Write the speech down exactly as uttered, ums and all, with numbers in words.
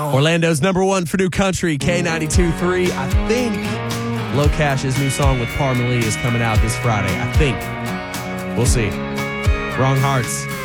Orlando's number one for new country, K ninety-two point three. I think Low Cash's new song with Parmalee is coming out this Friday. I think. We'll see. Wrong Hearts.